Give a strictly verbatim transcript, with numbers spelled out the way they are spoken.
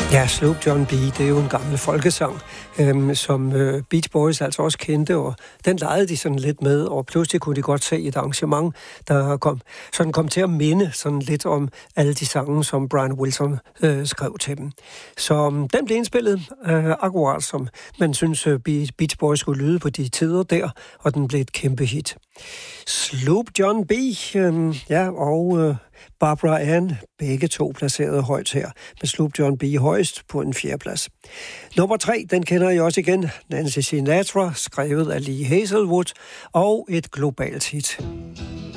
Ja, Sloop John B., det er jo en gammel folkesang, øhm, som øh, Beach Boys altså også kendte, og den legede de sådan lidt med, og pludselig kunne de godt se et arrangement, der kom, sådan kom til at minde sådan lidt om alle de sange, som Brian Wilson øh, skrev til dem. Så um, den blev indspillet øh, akkurat som man synes øh, Beach Boys skulle lyde på de tider der, og den blev et kæmpe hit. Sloop John B., øh, ja, og øh, Barbara Ann, begge to placeret højt her, med Sloop John B. højst på en fjerdeplads. Nummer tre, den kender I også igen, Nancy Sinatra, skrevet af Lee Hazelwood, og et globalt hit.